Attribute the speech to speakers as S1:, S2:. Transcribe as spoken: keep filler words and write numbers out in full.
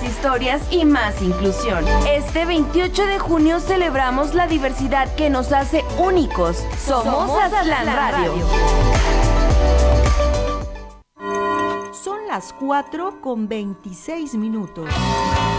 S1: más historias y más inclusión. Este veintiocho de junio celebramos la diversidad que nos hace únicos. Somos, Somos Aztlán Radio.
S2: Son las cuatro con veintiséis minutos.